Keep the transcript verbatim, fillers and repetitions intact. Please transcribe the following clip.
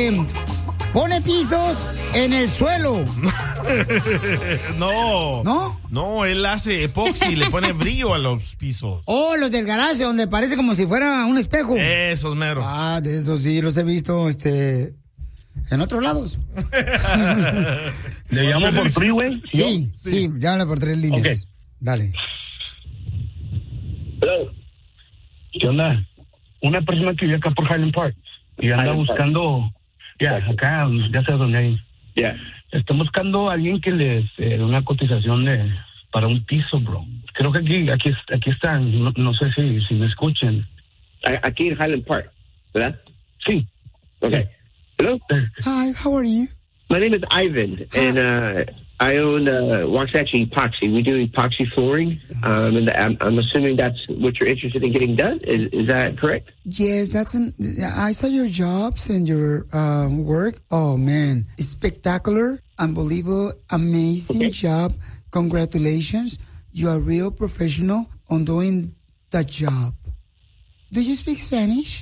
este, pone pisos en el suelo. No. ¿No? No, él hace epoxi y le pone brillo a los pisos. Oh, los del garaje, donde parece como si fuera un espejo. Esos meros. Ah, de esos sí, los he visto, este, en otros lados. ¿Le llamo por freeway? Sí, sí, sí, llámale por tres líneas. Okay. Dale. Hello. ¿Qué onda? Una persona que vive acá por Highland Park y anda Highland buscando, ya, yeah, acá, ya sé dónde hay. Ya. Yeah. Está buscando a alguien que les eh, dé una cotización de para un piso, bro. Creo que aquí aquí aquí están, no, no sé si, si me escuchen. Aquí en Highland Park, ¿verdad? Sí. Okay. Hello? Hi, how are you? My name is Ivan, and uh, I own uh, Waxahachie Epoxy. We do epoxy flooring, um, and I'm, I'm assuming that's what you're interested in getting done. Is is that correct? Yes, that's an. I saw your jobs and your um, work. Oh man, spectacular, unbelievable, amazing Okay. job. Congratulations, you are a real professional on doing that job. Do you speak Spanish?